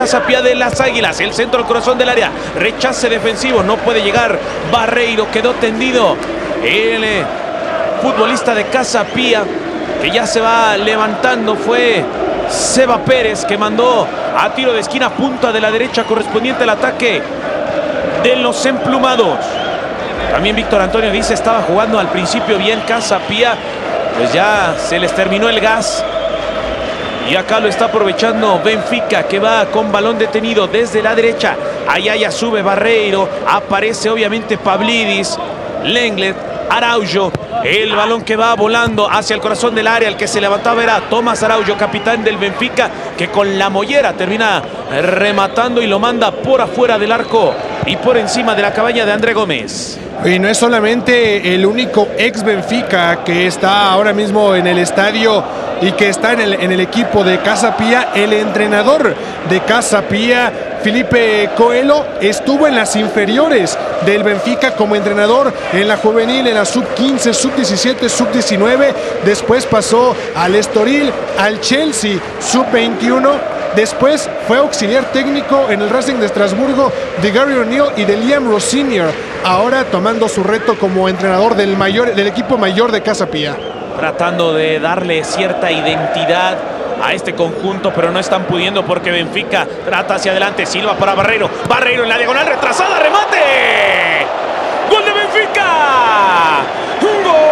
Casapía de las Águilas, el centro al corazón del área, rechace defensivo, no puede llegar Barreiro, quedó tendido el futbolista de Casapía, que ya se va levantando. Fue Seba Pérez que mandó a tiro de esquina, punta de la derecha, correspondiente al ataque de los emplumados. También Víctor Antonio dice, estaba jugando al principio bien Casapía, pues ya se les terminó el gas. Y acá lo está aprovechando Benfica, que va con balón detenido desde la derecha. Allá ya sube Barreiro. Aparece obviamente Pavlidis, Lenglet, Araujo. El balón que va volando hacia el corazón del área. El que se levantaba era Tomás Araujo, capitán del Benfica, que con la mollera termina rematando y lo manda por afuera del arco y por encima de la cabaña de André Gómez. Y no es solamente el único ex Benfica que está ahora mismo en el estadio y que está en el equipo de Casapía. El entrenador de Casapía, Felipe Coelho, estuvo en las inferiores del Benfica como entrenador en la juvenil, en la sub-15, sub-17, sub-19. Después pasó al Estoril, al Chelsea, sub-21. Después fue auxiliar técnico en el Racing de Estrasburgo de Gary O'Neill y de Liam Rosenior. Ahora tomando su reto como entrenador del equipo mayor de Casapía. Tratando de darle cierta identidad a este conjunto, pero no están pudiendo porque Benfica trata hacia adelante. Silva para Barreiro. Barreiro en la diagonal retrasada. ¡Remate! ¡Gol de Benfica! ¡Un gol!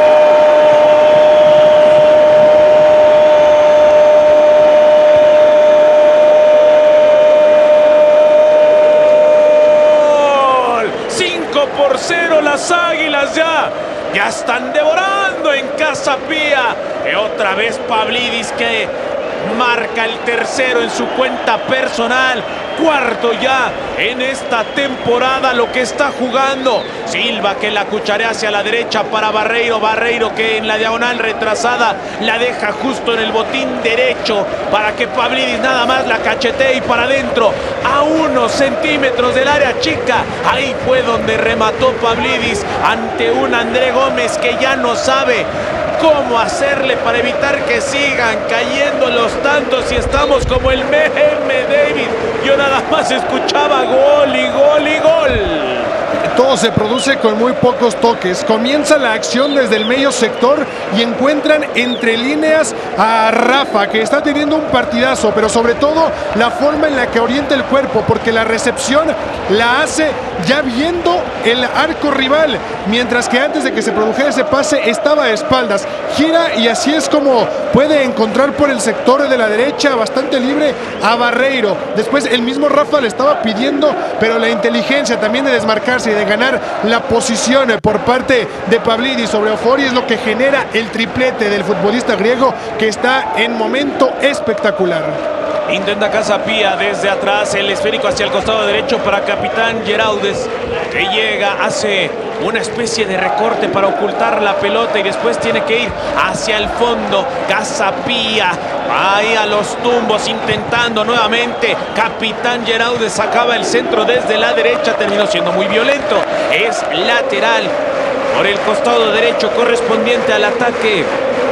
Por 0 las Águilas ya están devorando en Casapía. Y otra vez Pavlidis que marca el tercero en su cuenta personal. Cuarto ya en esta temporada lo que está jugando. Silva que la cucharea hacia la derecha para Barreiro. Barreiro que en la diagonal retrasada la deja justo en el botín derecho para que Pavlidis nada más la cachetee y para adentro a unos centímetros del área chica. Ahí fue donde remató Pavlidis ante un André Gómez que ya no sabe cómo hacerle para evitar que sigan cayendo los tantos y estamos como el meme David. Yo nada más escuchaba gol y gol y gol. Todo se produce con muy pocos toques. Comienza la acción desde el medio sector y encuentran entre líneas a Rafa, que está teniendo un partidazo, pero sobre todo la forma en la que orienta el cuerpo, porque la recepción la hace ya viendo el arco rival, mientras que antes de que se produjera ese pase estaba a espaldas. Gira y así es como puede encontrar por el sector de la derecha bastante libre a Barreiro. Después el mismo Rafa le estaba pidiendo, pero la inteligencia también de desmarcarse y de ganar la posición por parte de Pavlidis sobre Ofori es lo que genera el triplete del futbolista griego, que está en momento espectacular. Intenta Casapía desde atrás, el esférico hacia el costado derecho para capitán Geraldes, que llega, hace una especie de recorte para ocultar la pelota y después tiene que ir hacia el fondo. Casapía ahí a los tumbos intentando nuevamente. Capitán Geraldes sacaba el centro desde la derecha, terminó siendo muy violento. Es lateral por el costado derecho correspondiente al ataque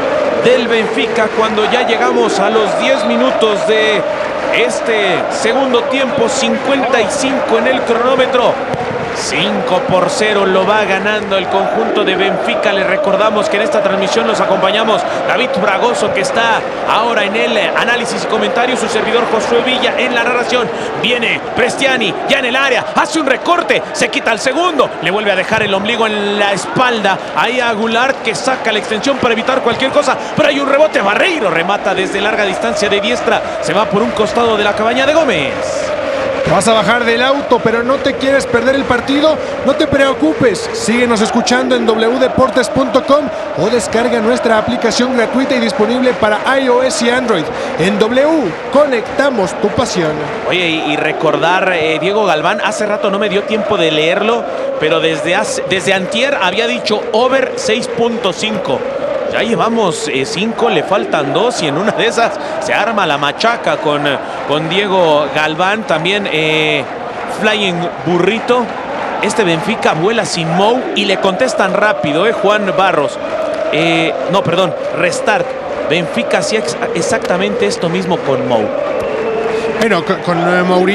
del Benfica cuando ya llegamos a los 10 minutos de este segundo tiempo. 55 en el cronómetro. 5-0 lo va ganando el conjunto de Benfica. Les recordamos que en esta transmisión nos acompañamos David Fragoso, que está ahora en el análisis y comentario, su servidor Josué Villa en la narración. Viene Prestiani ya en el área, hace un recorte, se quita el segundo, le vuelve a dejar el ombligo en la espalda ahí a Goulart, que saca la extensión para evitar cualquier cosa, pero hay un rebote. Barreiro remata desde larga distancia de diestra, se va por un costado de la cabaña de Gómez. Vas a bajar del auto, pero no te quieres perder el partido. No te preocupes. Síguenos escuchando en wdeportes.com o descarga nuestra aplicación gratuita y disponible para iOS y Android. En W, conectamos tu pasión. Oye, y recordar, Diego Galván, hace rato no me dio tiempo de leerlo, pero desde antier había dicho over 6.5. Ya llevamos 5, le faltan 2 y en una de esas se arma la machaca con Diego Galván. También Flying Burrito. Este Benfica vuela sin Mou y le contestan rápido, Juan Barros. No, perdón, Restart. Benfica hacía exactamente esto mismo con Mou. Bueno, con Mourinho